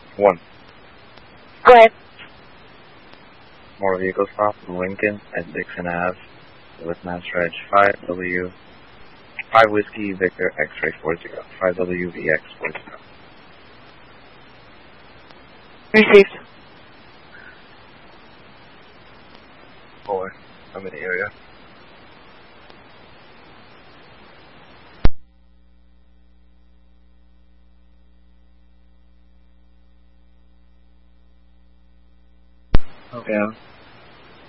1. Go ahead. Motor vehicle stop, Lincoln at Dixon Ave with Mass Reg 5W, 5 Whiskey Victor X-Ray 40, 5WVX 40. Received. 4. I'm in the area. Okay.